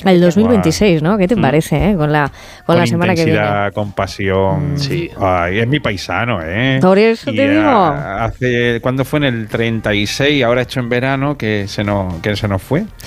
El 2026, ¿no? ¿Qué te parece, con la semana que viene? Con pasión. Sí. Ay, es mi paisano, ¿eh? Por eso te digo. ¿Cuándo fue? En el 36, ahora hecho en verano, que se nos fue.